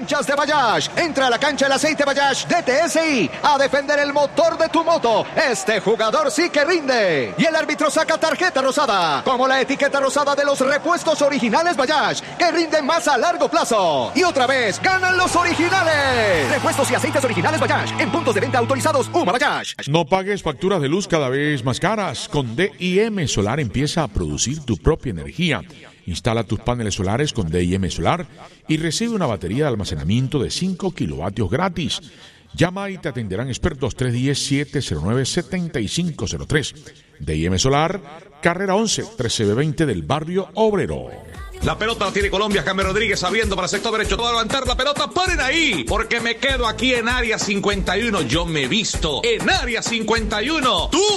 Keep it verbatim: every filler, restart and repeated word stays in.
canchas de Bayash. Entra a la cancha el aceite Bayash de T S I a defender el motor de tu moto. Este jugador sí que rinde. Y el árbitro saca tarjeta rosada, como la etiqueta rosada de los repuestos originales Bayash, que rinden más a largo plazo. Y otra vez, ganan los originales. Repuestos y aceites originales Bayash, en puntos de venta autorizados Uma Bayash. No pagues facturas de luz cada vez más caras. Con D I M Solar empieza a producir tu propia energía. Instala tus paneles solares con D I M Solar y recibe una batería de almacenamiento de cinco kilovatios gratis. Llama y te atenderán expertos tres uno cero, siete cero nueve, siete cinco cero tres. D I M Solar, carrera once, trece B veinte del barrio Obrero. La pelota la tiene Colombia, James Rodríguez sabiendo para el sector derecho. Todo a levantar la pelota, paren ahí, porque me quedo aquí en área cincuenta y uno. Yo me visto en área cincuenta y uno. ¿Tú?